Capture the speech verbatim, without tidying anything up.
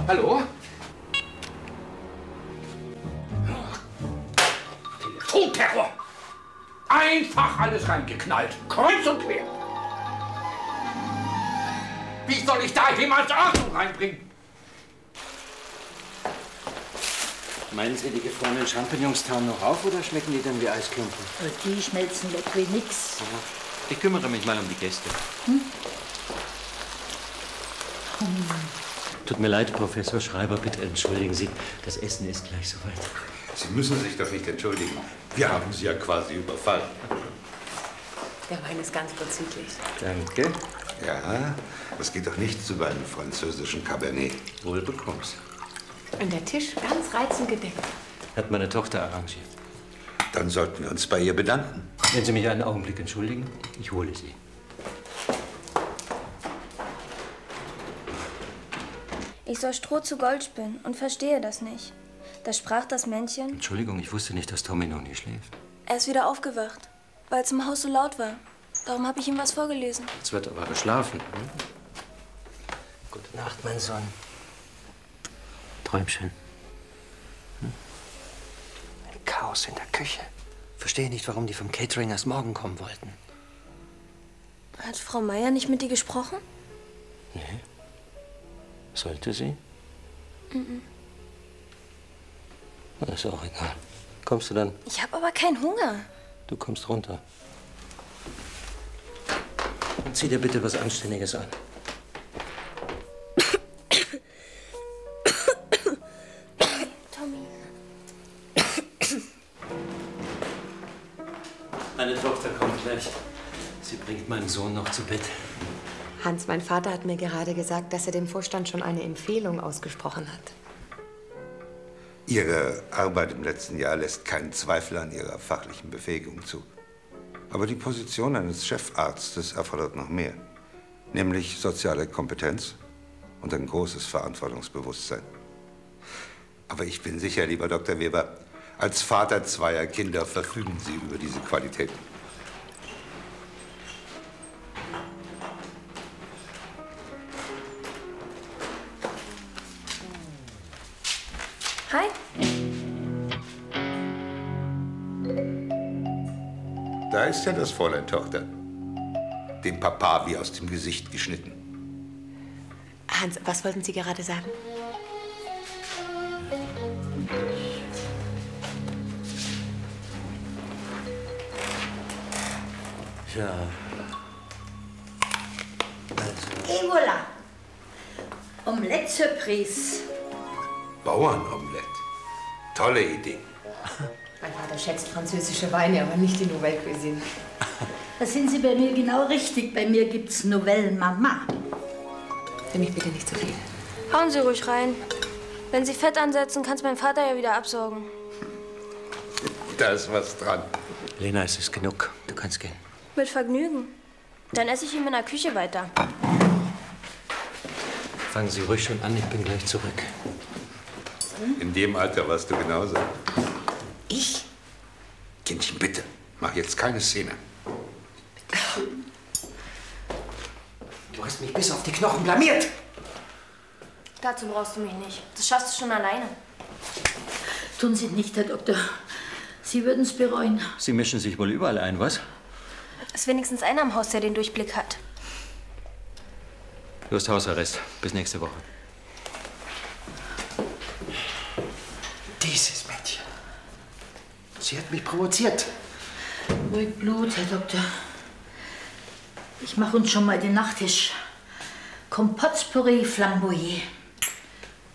Hallo? Telefonterror! Einfach alles reingeknallt. Kreuz und quer. Wie soll ich da jemals Ordnung reinbringen? Meinen Sie, die gefrorenen Champignons tauen noch auf oder schmecken die dann wie Eisklumpen? Die schmelzen weg wie nix. Aha. Ich kümmere mich mal um die Gäste. Hm? Hm. Tut mir leid, Professor Schreiber, bitte entschuldigen Sie. Das Essen ist gleich soweit. Sie müssen sich doch nicht entschuldigen. Wir haben Sie ja quasi überfallen. Der Wein ist ganz vorzüglich. Danke. Ja, das geht doch nichts über einen französischen Cabernet. Wohl bekomm's. Und der Tisch ganz reizend gedeckt. Hat meine Tochter arrangiert. Dann sollten wir uns bei ihr bedanken. Wenn Sie mich einen Augenblick entschuldigen, ich hole sie. Ich soll Stroh zu Gold spinnen und verstehe das nicht. Da sprach das Männchen. Entschuldigung, ich wusste nicht, dass Tommy noch nie schläft. Er ist wieder aufgewacht, weil es im Haus so laut war. Darum habe ich ihm was vorgelesen. Jetzt wird er aber geschlafen. Hm? Gute Nacht, mein Sohn. Träumchen. Hm? Ein Chaos in der Küche. Verstehe nicht, warum die vom Catering erst morgen kommen wollten. Hat Frau Meier nicht mit dir gesprochen? Nee. Sollte sie? Mhm. Na, ist auch egal. Kommst du dann? Ich habe aber keinen Hunger. Du kommst runter. Und zieh dir bitte was Anständiges an. Tommy. Meine Tochter kommt gleich. Sie bringt meinen Sohn noch zu Bett. Hans, mein Vater hat mir gerade gesagt, dass er dem Vorstand schon eine Empfehlung ausgesprochen hat. Ihre Arbeit im letzten Jahr lässt keinen Zweifel an Ihrer fachlichen Befähigung zu. Aber die Position eines Chefarztes erfordert noch mehr. Nämlich soziale Kompetenz und ein großes Verantwortungsbewusstsein. Aber ich bin sicher, lieber Doktor Weber, als Vater zweier Kinder verfügen Sie über diese Qualitäten. Hi. Da ist ja das Fräulein Tochter. Dem Papa wie aus dem Gesicht geschnitten. Hans, was wollten Sie gerade sagen? Ja. Et voilà. Omelette Surprise. Bauernomelette. Tolle Idee. Mein Vater schätzt französische Weine, aber nicht die Nouvelle Cuisine. Da sind Sie bei mir genau richtig. Bei mir gibt's Novelle Mama. Für mich bitte nicht zu viel. Hauen Sie ruhig rein. Wenn Sie Fett ansetzen, kann's mein Vater ja wieder absaugen. Da ist was dran. Lena, es ist genug. Du kannst gehen. Mit Vergnügen. Dann esse ich ihm in der Küche weiter. Fangen Sie ruhig schon an, ich bin gleich zurück. In dem Alter warst du genauso. Ich? Kindchen, bitte, mach jetzt keine Szene. Du hast mich bis auf die Knochen blamiert. Dazu brauchst du mich nicht. Das schaffst du schon alleine. Tun Sie nicht, Herr Doktor. Sie würden es bereuen. Sie mischen sich wohl überall ein, was? Ist wenigstens einer im Haus, der den Durchblick hat. Du hast Hausarrest. Bis nächste Woche. Dieses Mädchen. Sie hat mich provoziert. Ruhig Blut, Herr Doktor. Ich mache uns schon mal den Nachtisch. Kompotspüree Flamboyant.